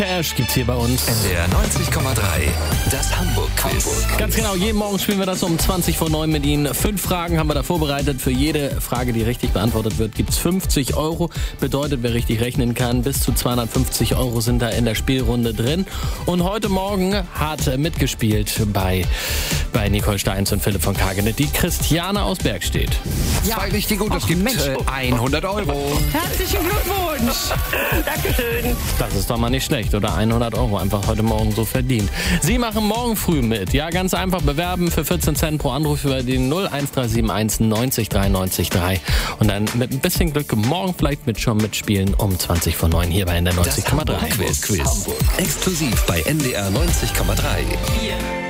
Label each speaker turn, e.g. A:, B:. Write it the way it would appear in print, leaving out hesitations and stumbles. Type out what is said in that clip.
A: Cash gibt's hier bei uns.
B: NDR 90,3, das Hamburg-Quiz.
A: Ganz genau, jeden Morgen spielen wir das um 20 vor 9 mit Ihnen. 5 Fragen haben wir da vorbereitet. Für jede Frage, die richtig beantwortet wird, gibt's 50 Euro. Bedeutet, wer richtig rechnen kann, bis zu 250 Euro sind da in der Spielrunde drin. Und heute Morgen hat mitgespielt bei Nicole Steins und Philipp von Kagenet die Christiane aus Bergstedt.
C: Ja. 2 richtige und es gibt 100 Euro.
D: Herzlichen Glückwunsch. Dankeschön.
A: Das ist doch mal nicht schlecht, oder? 100 Euro einfach heute Morgen so verdient. Sie machen morgen früh mit. Ja, ganz einfach bewerben für 14 Cent pro Anruf über die 01371 90 93 3. Und dann mit ein bisschen Glück morgen vielleicht schon mitspielen um 20 vor 9 hier bei NDR 90,3.
B: Quiz. Exklusiv bei NDR 90,3.